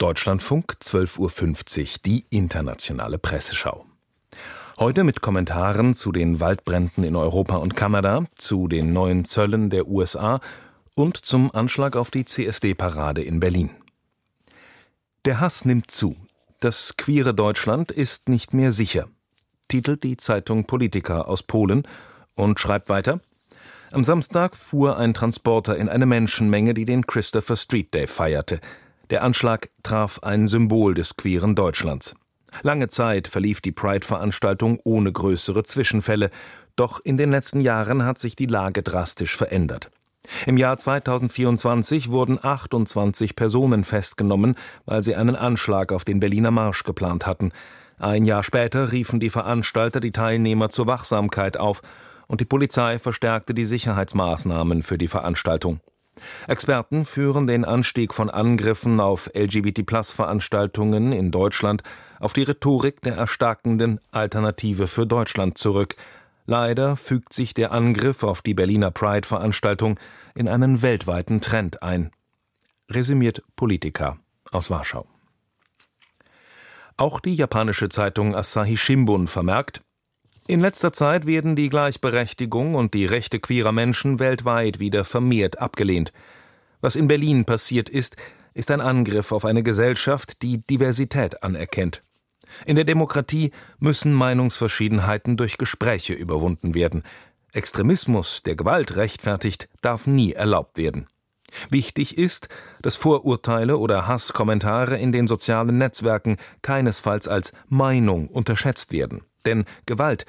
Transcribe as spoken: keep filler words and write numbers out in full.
Deutschlandfunk, zwölf Uhr fünfzig, die internationale Presseschau. Heute mit Kommentaren zu den Waldbränden in Europa und Kanada, zu den neuen Zöllen der U S A und zum Anschlag auf die C S D-Parade in Berlin. Der Hass nimmt zu. Das queere Deutschland ist nicht mehr sicher, titelt die Zeitung Polityka aus Polen und schreibt weiter: Am Samstag fuhr ein Transporter in eine Menschenmenge, die den Christopher Street Day feierte. Der Anschlag traf ein Symbol des queeren Deutschlands. Lange Zeit verlief die Pride-Veranstaltung ohne größere Zwischenfälle, doch in den letzten Jahren hat sich die Lage drastisch verändert. Im Jahr zweitausendvierundzwanzig wurden achtundzwanzig Personen festgenommen, weil sie einen Anschlag auf den Berliner Marsch geplant hatten. Ein Jahr später riefen die Veranstalter die Teilnehmer zur Wachsamkeit auf und die Polizei verstärkte die Sicherheitsmaßnahmen für die Veranstaltung. Experten führen den Anstieg von Angriffen auf L G B T Plus Veranstaltungen in Deutschland auf die Rhetorik der erstarkenden Alternative für Deutschland zurück. Leider fügt sich der Angriff auf die Berliner Pride-Veranstaltung in einen weltweiten Trend ein. Resümiert Polityka aus Warschau. Auch die japanische Zeitung Asahi Shimbun vermerkt: In letzter Zeit werden die Gleichberechtigung und die Rechte queerer Menschen weltweit wieder vermehrt abgelehnt. Was in Berlin passiert ist, ist ein Angriff auf eine Gesellschaft, die Diversität anerkennt. In der Demokratie müssen Meinungsverschiedenheiten durch Gespräche überwunden werden. Extremismus, der Gewalt rechtfertigt, darf nie erlaubt werden. Wichtig ist, dass Vorurteile oder Hasskommentare in den sozialen Netzwerken keinesfalls als Meinung unterschätzt werden. Denn Gewalt